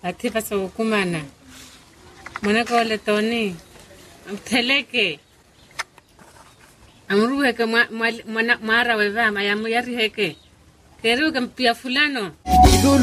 Ati pasa ukumana. Mana ko le Tony. Teleke. Amru heke mana mara wewe amayamu yari heke. Keru kampia fulano.